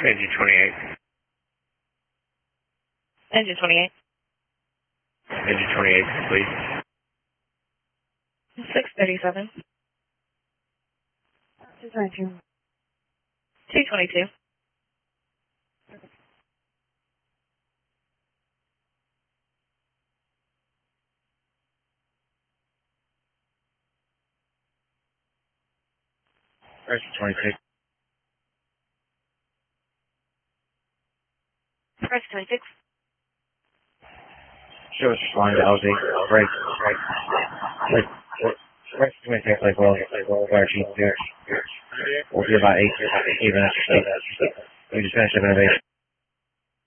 Engine 28. Engine 28. Engine 28, please. 637. 222. 222. Engine 26. Press 26. Show us responding to LZ. Break. Break 26, like well, fire chief here. We'll be about 8 minutes or so. We just finished up innovation.